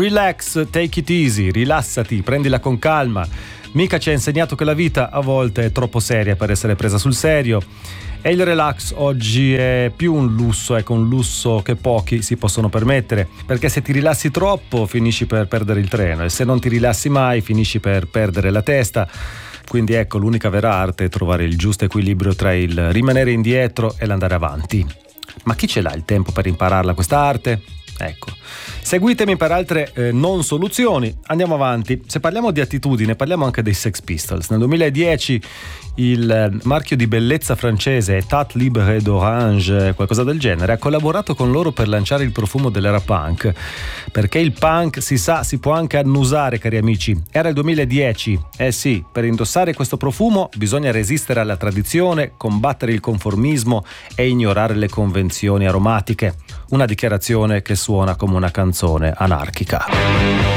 Relax, take it easy, rilassati, prendila con calma. Mica ci ha insegnato che la vita a volte è troppo seria per essere presa sul serio. E il relax oggi è più un lusso, ecco, un lusso che pochi si possono permettere, perché se ti rilassi troppo finisci per perdere il treno e se non ti rilassi mai finisci per perdere la testa. Quindi ecco, l'unica vera arte è trovare il giusto equilibrio tra il rimanere indietro e l'andare avanti. Ma chi ce l'ha il tempo per impararla questa arte? Ecco, seguitemi per altre non soluzioni. Andiamo avanti. Se parliamo di attitudine, parliamo anche dei Sex Pistols. Nel 2010 il marchio di bellezza francese Etat Libre d'Orange, qualcosa del genere, ha collaborato con loro per lanciare il profumo dell'era punk, perché il punk, si sa, si può anche annusare, cari amici. Era il 2010, sì, per indossare questo profumo bisogna resistere alla tradizione, combattere il conformismo e ignorare le convenzioni aromatiche. Una dichiarazione che suona come una canzone anarchica.